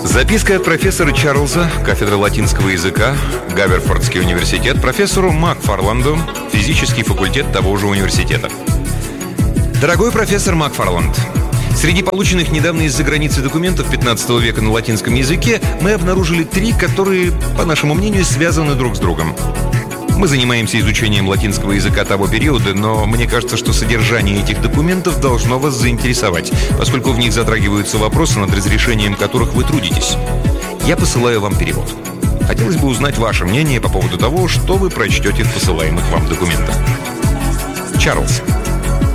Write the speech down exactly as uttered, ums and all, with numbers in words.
Записка от профессора Чарльза, кафедра латинского языка, Гаверфордский университет, профессору Макфарланду, физический факультет того же университета. Дорогой профессор Макфарланд, среди полученных недавно из-за границы документов пятнадцатого века на латинском языке мы обнаружили три, которые, по нашему мнению, связаны друг с другом. Мы занимаемся изучением латинского языка того периода, но мне кажется, что содержание этих документов должно вас заинтересовать, поскольку в них затрагиваются вопросы, над разрешением которых вы трудитесь. Я посылаю вам перевод. Хотелось бы узнать ваше мнение по поводу того, что вы прочтете в посылаемых вам документах. Чарльз.